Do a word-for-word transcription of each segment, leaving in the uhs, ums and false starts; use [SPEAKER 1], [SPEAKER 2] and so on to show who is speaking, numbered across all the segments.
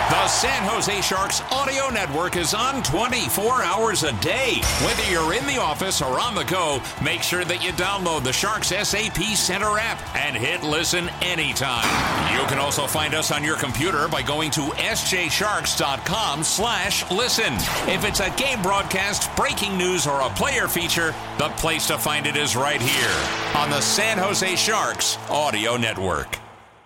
[SPEAKER 1] The San Jose Sharks audio network is on twenty-four hours a day. Whether you're in the office or on the go, make sure that you download the Sharks S A P Center app and hit listen anytime. You can also find us on your computer by going to sjsharks.com slash listen. If it's a game broadcast, breaking news, or a player feature, the place to find it is right here on the San Jose Sharks audio network.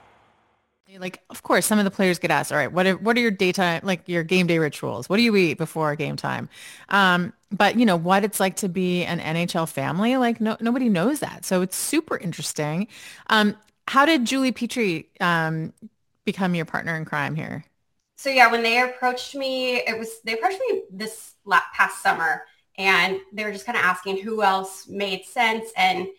[SPEAKER 2] Like, of course, some of the players get asked, all right, what are, what are your daytime, like your game day rituals? What do you eat before game time? Um, but, you know, what it's like to be an N H L family, like no, nobody knows that. So it's super interesting. Um, how did Julie Petrie um, become your partner in crime here?
[SPEAKER 3] So, yeah, when they approached me, it was, they approached me this past summer and they were just kind of asking who else made sense. And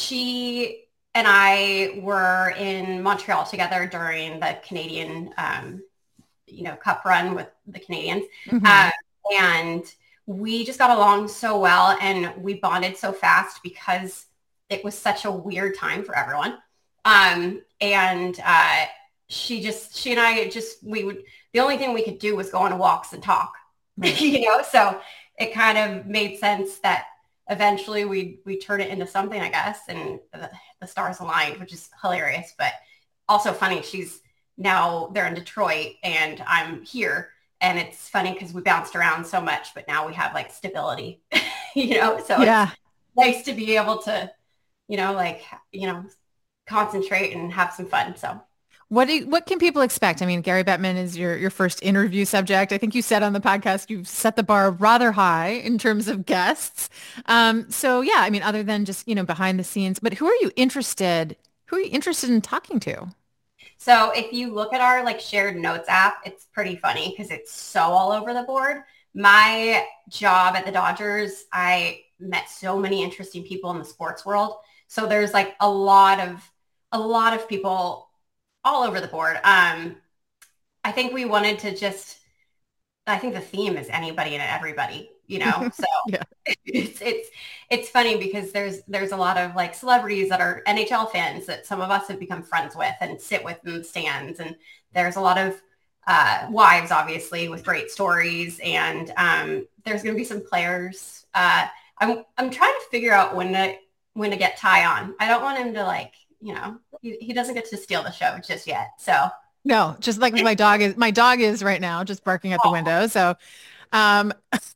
[SPEAKER 3] she and I were in Montreal together during the Canadian, um, you know, Cup run with the Canadians. Mm-hmm. Uh, and we just got along so well and we bonded so fast because it was such a weird time for everyone. Um, and uh, she just, she and I just, we would, the only thing we could do was go on walks and talk, mm-hmm. you know, so it kind of made sense that eventually we we turn it into something, I guess, and the, the stars aligned, which is hilarious, but also funny. She's now, they're in Detroit and I'm here, and it's funny because we bounced around so much, but now we have like stability, you know, so yeah. It's nice to be able to, you know, like, you know, concentrate and have some fun. So
[SPEAKER 2] What do you, what can people expect? I mean, Gary Bettman is your, your first interview subject. I think you said on the podcast you've set the bar rather high in terms of guests. Um, so yeah, I mean, other than just, you know, behind the scenes, but who are you interested, who are you interested in talking to?
[SPEAKER 3] So if you look at our like shared notes app, it's pretty funny because it's so all over the board. My job at the Dodgers, I met so many interesting people in the sports world. So there's like a lot of, a lot of people all over the board. Um, I think we wanted to just, I think the theme is anybody and everybody, you know, so yeah. it's, it's, it's funny because there's, there's a lot of like celebrities that are N H L fans that some of us have become friends with and sit with in the stands. And there's a lot of uh, wives, obviously, with great stories. And um, there's going to be some players. Uh, I'm, I'm trying to figure out when to, when to get Ty on. I don't want him to like, you know, he, he doesn't get to steal the show just yet. So
[SPEAKER 2] no, just like my dog is, my dog is right now, just barking at the window. So um, this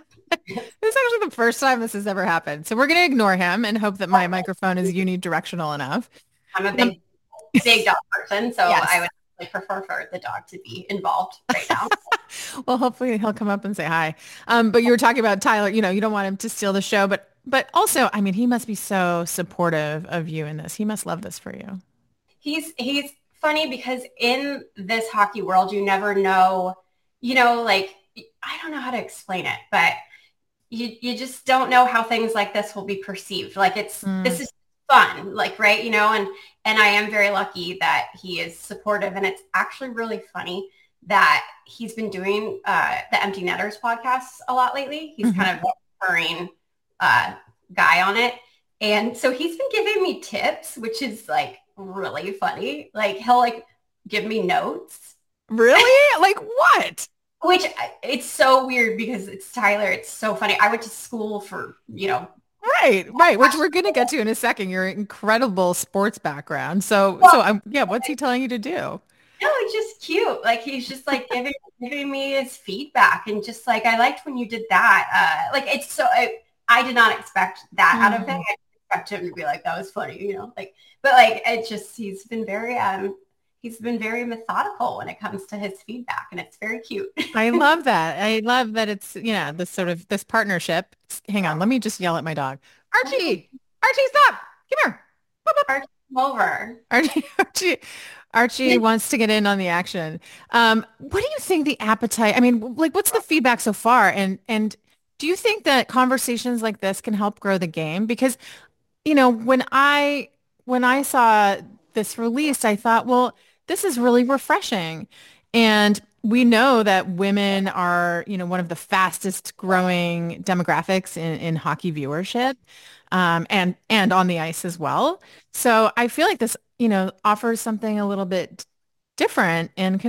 [SPEAKER 2] is actually the first time this has ever happened. So we're going to ignore him and hope that my microphone is unidirectional enough.
[SPEAKER 3] I'm a big, um, big dog person. So yes. I would like, prefer for the dog to be involved right now.
[SPEAKER 2] Well, hopefully he'll come up and say hi. Um, but you were talking about Tyler, you know, you don't want him to steal the show, but But also, I mean, he must be so supportive of you in this. He must love this for you.
[SPEAKER 3] He's he's funny because in this hockey world, you never know, you know, like, I don't know how to explain it, but you you just don't know how things like this will be perceived. Like it's, mm. this is fun, like, right, you know, and, and I am very lucky that he is supportive. And it's actually really funny that he's been doing uh, the Empty Netters podcasts a lot lately. He's mm-hmm. kind of recurring uh, guy on it. And so he's been giving me tips, which is like really funny. Like he'll like give me notes.
[SPEAKER 2] Really? Like what?
[SPEAKER 3] Which it's so weird because it's Tyler. It's so funny. I went to school for, you know.
[SPEAKER 2] Right, right. Which we're going to get to in a second. Your incredible sports background. So, well, so I'm, yeah, what's he telling you to do?
[SPEAKER 3] No, it's just cute. Like he's just like giving, giving me his feedback and just like, I liked when you did that. Uh, like it's so, I, I did not expect that mm-hmm. out of him. I expect him to be like, that was funny, you know, like, but like, it just, he's been very, um, he's been very methodical when it comes to his feedback and it's very cute.
[SPEAKER 2] I love that. I love that it's, you know, this sort of, this partnership. Hang on. Let me just yell at my dog. Archie, Archie, stop. Come here.
[SPEAKER 3] Archie, come over.
[SPEAKER 2] Archie, Archie, Archie wants to get in on the action. Um, what do you think the appetite, I mean, like, what's the feedback so far? And, and, do you think that conversations like this can help grow the game? Because, you know, when I when I saw this released, I thought, well, this is really refreshing. And we know that women are, you know, one of the fastest growing demographics in, in hockey viewership, um, and and on the ice as well. So I feel like this, you know, offers something a little bit different and can